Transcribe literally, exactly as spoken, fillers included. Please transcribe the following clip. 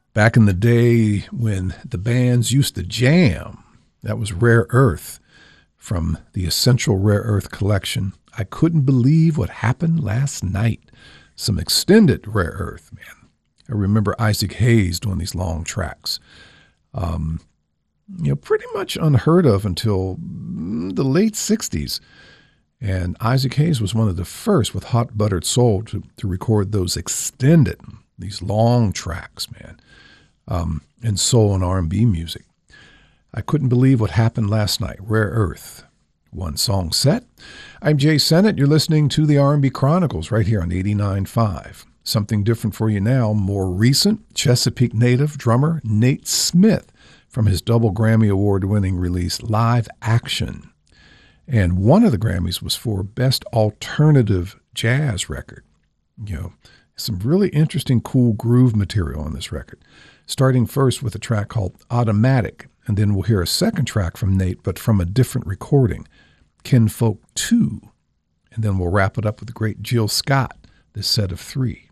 Back in the day when the bands used to jam, that was Rare Earth from the Essential Rare Earth collection. I couldn't believe what happened last night. Some extended Rare Earth, man. I remember Isaac Hayes doing these long tracks. Um, you know, pretty much unheard of until the late sixties. And Isaac Hayes was one of the first with Hot Buttered Soul to, to record those extended, these long tracks, man, um, in soul and R and B music. I couldn't believe what happened last night. Rare Earth. One song set. I'm Jay Sennett. You're listening to the R and B Chronicles right here on eighty-nine point five. Something different for you now. More recent, Chesapeake native drummer Nate Smith from his double Grammy Award-winning release Live Action. And one of the Grammys was for Best Alternative Jazz Record. You know, some really interesting, cool groove material on this record. Starting first with a track called Automatic, and then we'll hear a second track from Nate, but from a different recording, Kinfolk two. And then we'll wrap it up with the great Jill Scott, this set of three.